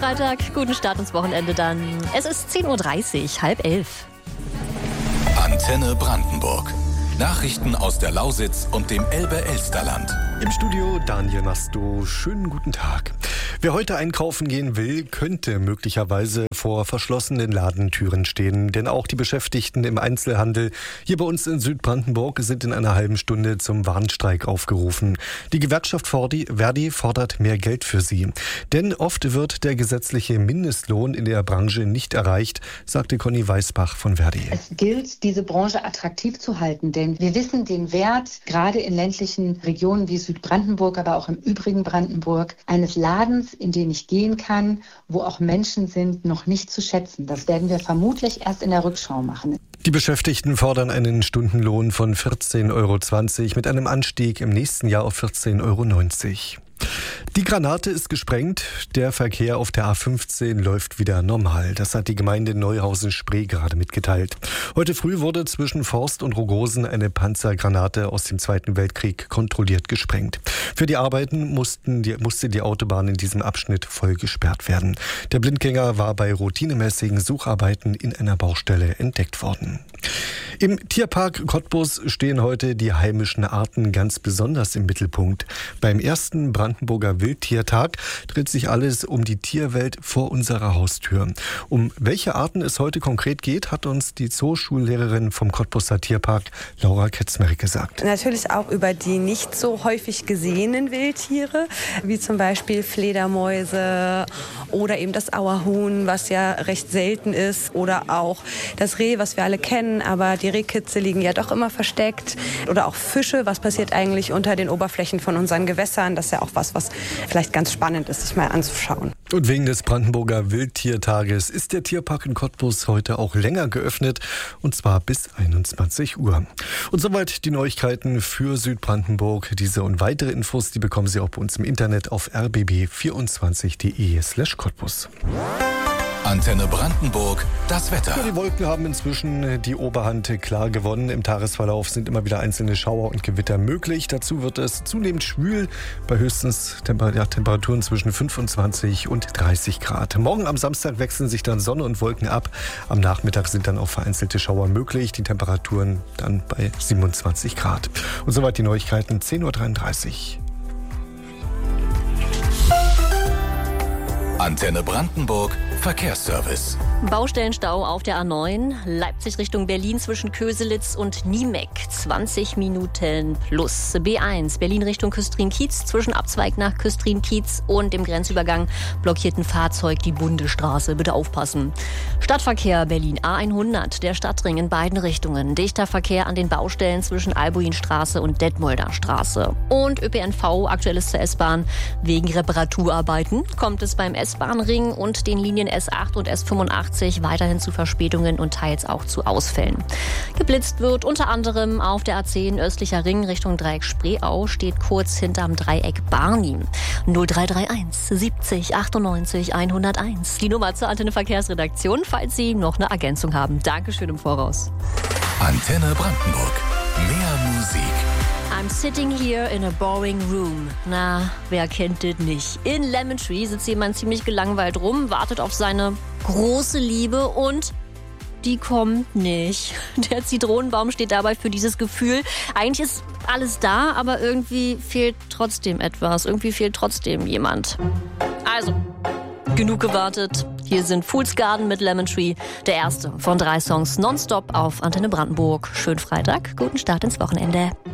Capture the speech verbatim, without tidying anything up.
Freitag, guten Start ins Wochenende dann. Es ist zehn Uhr dreißig, halb elf. Antenne Brandenburg. Nachrichten aus der Lausitz und dem Elbe-Elsterland. Im Studio Daniel Masto. Schönen guten Tag. Wer heute einkaufen gehen will, könnte möglicherweise vor verschlossenen Ladentüren stehen. Denn auch die Beschäftigten im Einzelhandel hier bei uns in Südbrandenburg sind in einer halben Stunde zum Warnstreik aufgerufen. Die Gewerkschaft Verdi fordert mehr Geld für sie. Denn oft wird der gesetzliche Mindestlohn in der Branche nicht erreicht, sagte Conny Weißbach von Verdi. Es gilt, diese Branche attraktiv zu halten, denn wir wissen den Wert, gerade in ländlichen Regionen wie Südbrandenburg, aber auch im übrigen Brandenburg, eines Ladens, in den ich gehen kann, wo auch Menschen sind, noch nicht zu schätzen. Das werden wir vermutlich erst in der Rückschau machen. Die Beschäftigten fordern einen Stundenlohn von vierzehn Euro zwanzig mit einem Anstieg im nächsten Jahr auf vierzehn Euro neunzig. Die Granate ist gesprengt. Der Verkehr auf der A fünfzehn läuft wieder normal. Das hat die Gemeinde Neuhausen-Spree gerade mitgeteilt. Heute früh wurde zwischen Forst und Rogosen eine Panzergranate aus dem Zweiten Weltkrieg kontrolliert gesprengt. Für die Arbeiten mussten die, musste die Autobahn in diesem Abschnitt voll gesperrt werden. Der Blindgänger war bei routinemäßigen Sucharbeiten in einer Baustelle entdeckt worden. Im Tierpark Cottbus stehen heute die heimischen Arten ganz besonders im Mittelpunkt. Beim ersten Brandenburger Wildtiertag dreht sich alles um die Tierwelt vor unserer Haustür. Um welche Arten es heute konkret geht, hat uns die Zooschullehrerin vom Cottbuser Tierpark, Laura Ketzmerich, gesagt. Natürlich auch über die nicht so häufig gesehenen Wildtiere, wie zum Beispiel Fledermäuse oder eben das Auerhuhn, was ja recht selten ist, oder auch das Reh, was wir alle kennen, aber die Rehkitze liegen ja doch immer versteckt. Oder auch Fische, was passiert eigentlich unter den Oberflächen von unseren Gewässern. Das ist ja auch was, was vielleicht ganz spannend ist, sich mal anzuschauen. Und wegen des Brandenburger Wildtiertages ist der Tierpark in Cottbus heute auch länger geöffnet, und zwar bis einundzwanzig Uhr. Und soweit die Neuigkeiten für Südbrandenburg. Diese und weitere Infos, die bekommen Sie auch bei uns im Internet auf r b b vierundzwanzig punkt d e slash Cottbus. Antenne Brandenburg, das Wetter. Ja, die Wolken haben inzwischen die Oberhand klar gewonnen. Im Tagesverlauf sind immer wieder einzelne Schauer und Gewitter möglich. Dazu wird es zunehmend schwül bei höchstens Temper- ja, Temperaturen zwischen fünfundzwanzig und dreißig Grad. Morgen am Samstag wechseln sich dann Sonne und Wolken ab. Am Nachmittag sind dann auch vereinzelte Schauer möglich. Die Temperaturen dann bei siebenundzwanzig Grad. Und soweit die Neuigkeiten, zehn Uhr dreiunddreißig. Antenne Brandenburg, Verkehrsservice. Baustellenstau auf der A neun, Leipzig Richtung Berlin zwischen Köselitz und Niemek, zwanzig Minuten plus. B eins, Berlin Richtung Küstrin-Kiez, zwischen Abzweig nach Küstrin-Kiez und dem Grenzübergang blockiert ein Fahrzeug die Bundesstraße. Bitte aufpassen. Stadtverkehr Berlin A hundert, der Stadtring in beiden Richtungen. Dichter Verkehr an den Baustellen zwischen Albuinstraße und Detmolder Straße. Und Ö P N V, aktuelles zur S-Bahn. Wegen Reparaturarbeiten kommt es beim S-Bahn-Ring und den Linien S acht und S fünfundachtzig weiterhin zu Verspätungen und teils auch zu Ausfällen. Geblitzt wird unter anderem auf der A zehn östlicher Ring Richtung Dreieck Spreeau, steht kurz hinterm Dreieck Barni. null drei drei eins siebzig achtundneunzig hunderteins. Die Nummer zur Antenne Verkehrsredaktion, falls Sie noch eine Ergänzung haben. Dankeschön im Voraus. Antenne Brandenburg. Mehr Musik. I'm sitting here in a boring room. Na, wer kennt das nicht? In Lemon Tree sitzt jemand ziemlich gelangweilt rum, wartet auf seine große Liebe und die kommt nicht. Der Zitronenbaum steht dabei für dieses Gefühl. Eigentlich ist alles da, aber irgendwie fehlt trotzdem etwas. Irgendwie fehlt trotzdem jemand. Also, genug gewartet. Hier sind Fool's Garden mit Lemon Tree. Der erste von drei Songs nonstop auf Antenne Brandenburg. Schönen Freitag, guten Start ins Wochenende.